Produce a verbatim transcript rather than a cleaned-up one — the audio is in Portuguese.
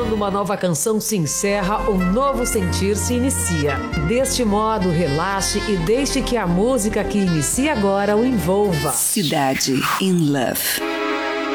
Quando uma nova canção se encerra, um novo sentir se inicia. Deste modo, relaxe e deixe que a música que inicia agora o envolva. Cidade in Love.